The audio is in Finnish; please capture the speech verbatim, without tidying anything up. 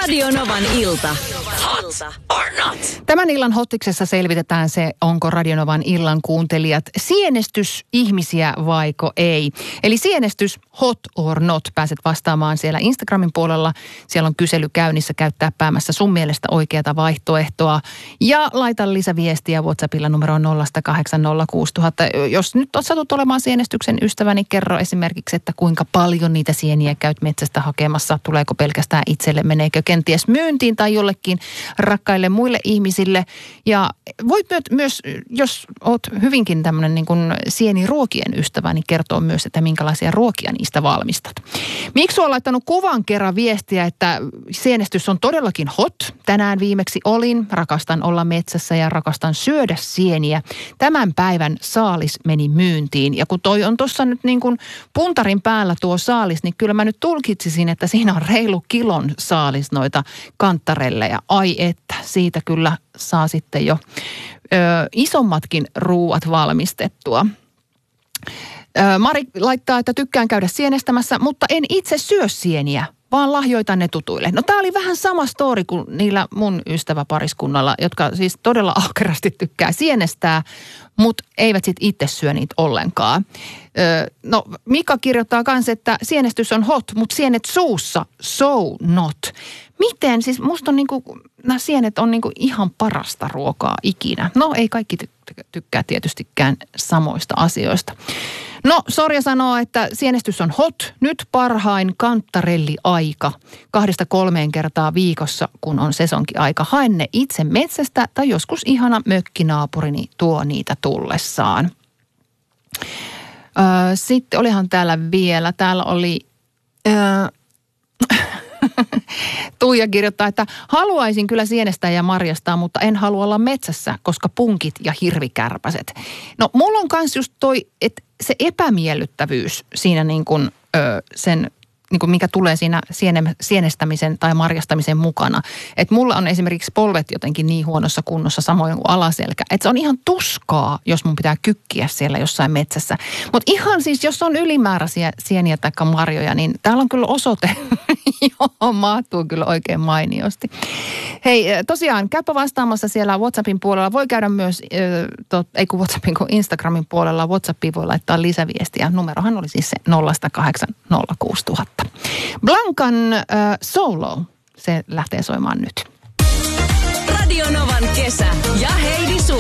Radio Novan ilta. Hot or not? Tämän illan hottiksessa selvitetään se, onko Radio Novan illan kuuntelijat sienestysihmisiä vaiko ei. Eli sienestys hot or not. Pääset vastaamaan siellä Instagramin puolella. Siellä on kysely käynnissä, käyttää päämässä sun mielestä oikeata vaihtoehtoa. Ja laita lisäviestiä WhatsAppilla numeroon nolla kahdeksan nolla kuusi nolla nolla nolla. Jos nyt satut olemaan sienestyksen ystävä, niin kerro esimerkiksi, että kuinka paljon niitä sieniä käyt metsästä hakemassa. Tuleeko pelkästään itselle, meneekö kenties myyntiin tai jollekin rakkaille muille ihmisille. Ja voit myös, jos oot hyvinkin tämmöinen niin kuin sieniruokien ystävä, niin kertoo myös, että minkälaisia ruokia niistä valmistat. Miksu on laittanut kuvan kerran viestiä, että sienestys on todellakin hot. Tänään viimeksi olin, rakastan olla metsässä ja rakastan syödä sieniä. Tämän päivän saalis meni myyntiin. Ja kun toi on tuossa nyt niin kuin puntarin päällä tuo saalis, niin kyllä mä nyt tulkitsisin, että siinä on reilu kilon saalis noita kantarelleja. Ai että, siitä kyllä saa sitten jo ö, isommatkin ruuat valmistettua. Ö, Mari laittaa, että tykkään käydä sienestämässä, mutta en itse syö sieniä, vaan lahjoitan ne tutuille. No tää oli vähän sama story kuin niillä mun ystäväpariskunnalla, jotka siis todella ahkerasti tykkää sienestää, mutta eivät sit itse syö niitä ollenkaan. Öö, no Mika kirjoittaa kanssa, että sienestys on hot, mutta sienet suussa, so not. Miten? Siis musta on niinku, nämä sienet on niinku ihan parasta ruokaa ikinä. No ei kaikki ty- tykkää tietystikään samoista asioista. No, Sorja sanoo, että sienestys on hot. Nyt parhain kantarelli-aika. Kahdesta kolmeen kertaa viikossa, kun on sesonki-aika. Haen ne itse metsästä tai joskus ihana mökkinaapurini tuo niitä tullessaan. Öö, sitten olihan täällä vielä, täällä oli... Öö, Tuija kirjoittaa, että haluaisin kyllä sienestää ja marjastaa, mutta en halua olla metsässä, koska punkit ja hirvikärpäset. No mulla on kans just toi, että se epämiellyttävyys siinä niin kuin ö, sen, niin kuin mikä tulee siinä siene, sienestämisen tai marjastamisen mukana. Että mulla on esimerkiksi polvet jotenkin niin huonossa kunnossa, samoin kuin alaselkä. Että se on ihan tuskaa, jos mun pitää kykkiä siellä jossain metsässä. Mutta ihan siis, jos on ylimääräisiä sieniä tai marjoja, niin täällä on kyllä osoite, johon mahtuu kyllä oikein mainiosti. Hei, tosiaan, käypä vastaamassa siellä WhatsAppin puolella. Voi käydä myös, äh, tot, ei kun WhatsAppin, kun Instagramin puolella. WhatsAppiin voi laittaa lisäviestiä. Numerohan oli siis se nolla kahdeksan nolla kuusi nolla nolla nolla. Blankan äh, Solo, se lähtee soimaan nyt. Radio Novan kesä ja Heidi Su.